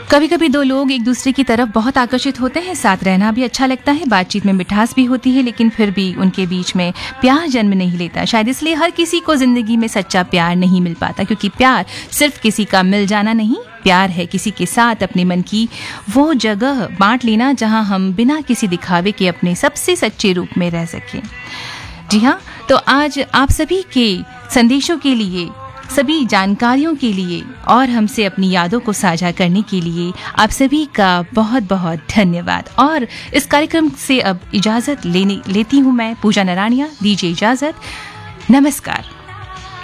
कभी कभी दो लोग एक दूसरे की तरफ बहुत आकर्षित होते हैं, साथ रहना भी अच्छा लगता है, बातचीत में मिठास भी होती है, लेकिन फिर भी उनके बीच में प्यार जन्म नहीं लेता। शायद इसलिए हर किसी को जिंदगी में सच्चा प्यार नहीं मिल पाता, क्योंकि प्यार सिर्फ किसी का मिल जाना नहीं, प्यार है किसी के साथ अपने मन की वो जगह बांट लेना जहां हम बिना किसी दिखावे के अपने सबसे सच्चे रूप में रह सकें। जी हाँ, तो आज आप सभी के संदेशों के लिए, सभी जानकारियों के लिए और हमसे अपनी यादों को साझा करने के लिए आप सभी का बहुत बहुत धन्यवाद। और इस कार्यक्रम से अब इजाज़त लेती हूँ मैं, पूजा नरानिया। दीजिए इजाज़त। नमस्कार।